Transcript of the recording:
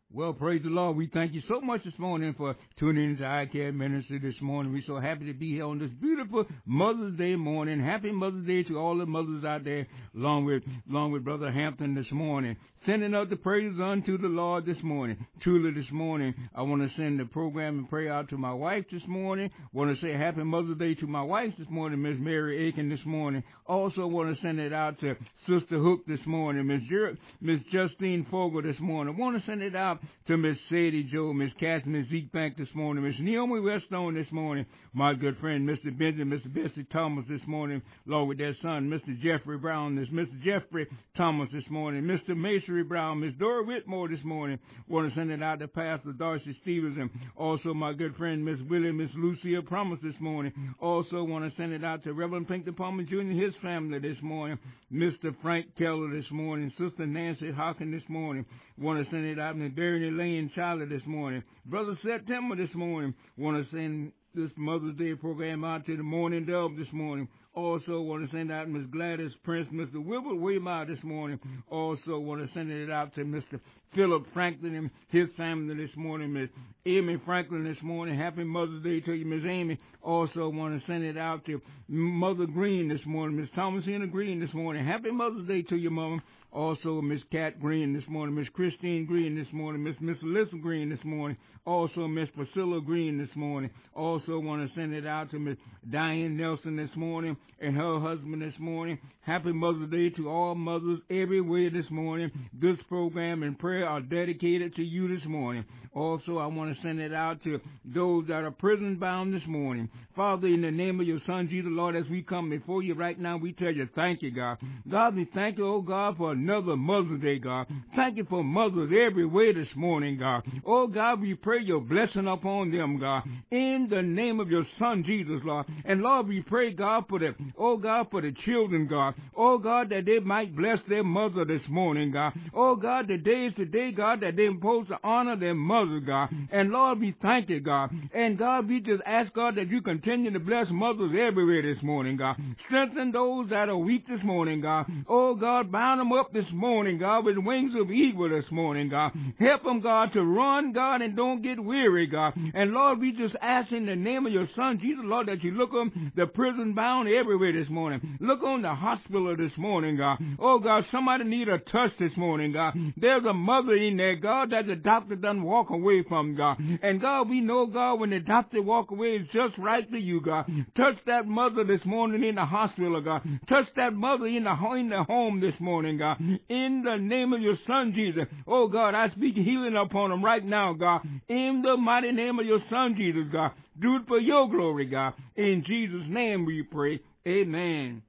Well, praise the Lord. We thank you so much this morning for tuning into iCare Ministry this morning. We're so happy to be here on this beautiful Mother's Day morning. Happy Mother's Day to all the mothers out there, along with Brother Hampton this morning. Sending up the praises unto the Lord this morning. Truly this morning, I want to send the program and prayer out to my wife this morning. Want to say Happy Mother's Day to my wife this morning, Miss Mary Aiken this morning. Also want to send it out to Sister Hook this morning, Miss Justine Fogel this morning. Want to send it out to Miss Sadie Joe, Miss Catherine Zeke Bank this morning, Miss Naomi Westone this morning, my good friend Mr. Benjamin, Mr. Bessie Thomas this morning, along with their son, Mr. Jeffrey Brown, Mr. Jeffrey Thomas this morning, Mr. Macery Brown, Miss Dora Whitmore this morning. Want to send it out to Pastor Darcy Stevens, and also my good friend Miss Willie, Miss Lucia Promise this morning. Also want to send it out to Reverend Pinckney Palmer Jr. and his family this morning, Mr. Frank Keller this morning, Sister Nancy Hawkins this morning. Want to send it out to Bernie Lane Charlie this morning, Brother September this morning. Want to send this Mother's Day program out to the Morning Dove this morning. Also want to send out Miss Gladys Prince, Mr. Wilbur Waymire this morning. Also want to send it out to Mr. Philip Franklin and his family this morning, Miss Amy Franklin this morning. Happy Mother's Day to you, Miss Amy. Also want to send it out to Mother Green this morning, Miss Thomasina Green this morning. Happy Mother's Day to you, Mama. Also Miss Kat Green this morning, Miss Christine Green this morning, Miss Alyssa Green this morning. Also Miss Priscilla Green this morning. Also want to send it out to Miss Diane Nelson this morning and her husband this morning. Happy Mother's Day to all mothers everywhere this morning. This program and prayer are dedicated to you this morning. Also, I want to send it out to those that are prison bound this morning. Father, in the name of your Son, Jesus, Lord, as we come before you right now, we tell you thank you, God. God, we thank you, oh God, for another Mother's Day, God. Thank you for mothers everywhere this morning, God. Oh God, we pray your blessing upon them, God, in the name of your Son, Jesus, Lord. And Lord, we pray, God, for the, oh God, for the children, God. Oh God, that they might bless their mother this morning, God. Oh God, today is the day, God, that they're supposed to honor their mother, God. And Lord, we thank you, God. And God, we just ask, God, that you continue to bless mothers everywhere this morning, God. Strengthen those that are weak this morning, God. Oh God, bound them up this morning, God, with wings of eagle this morning, God. Help them, God, to run, God, and don't get weary, God. And Lord, we just ask in the name of your Son, Jesus, Lord, that you look on the prison bound everywhere this morning. Look on the hospital this morning, God. Oh God, somebody need a touch this morning, God. There's a mother in there, God, that the doctor doesn't walk away from, God. And God, we know, God, when the doctor walk away, it's just right to you, God. Touch that mother this morning in the hospital, God. Touch that mother in the home this morning, God. In the name of your Son, Jesus. Oh God, I speak healing upon them right now, God. In the mighty name of your Son, Jesus, God. Do it for your glory, God. In Jesus' name we pray. Amen.